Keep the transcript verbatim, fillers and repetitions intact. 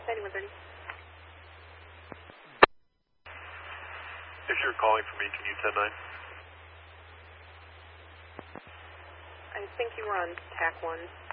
ninety-one thirty. If you're calling for me, can you ten nine? I think you were on T A C one.